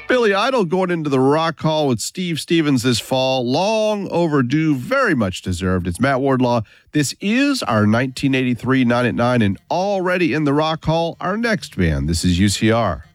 Billy Idol going into the Rock Hall with Steve Stevens this fall. Long overdue, very much deserved. It's Matt Wardlaw. This is our 1983 9 at 9, and already in the Rock Hall, our next band. This is UCR.